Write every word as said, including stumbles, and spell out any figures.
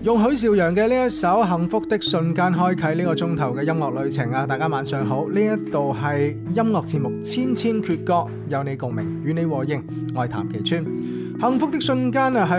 用許紹洋嘅呢一首《幸福的瞬間》開啟呢個鐘頭嘅音樂旅程啊！大家晚上好，呢一度係音樂節目《千千闕歌》，有你共鳴，與你和應，我係譚其川。幸福的瞬間啊，係